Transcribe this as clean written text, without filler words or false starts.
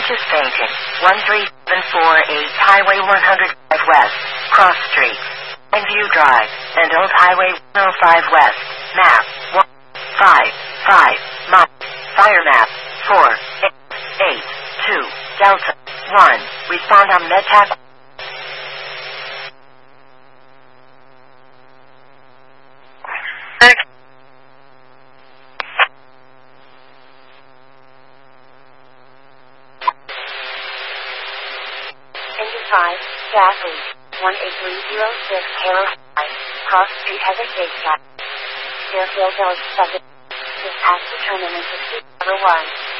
Participating. 13748 Highway 105 West, Cross Street, View Drive, and Old Highway 105 West. Map 155 miles. Fire map 4882 Delta 1. Respond on MedTac. Engine 5, gas leak, 18306 Halo 5, Cross Street has a gate stop. Deerfield Village subject. Dispatch determinant to seat number 1.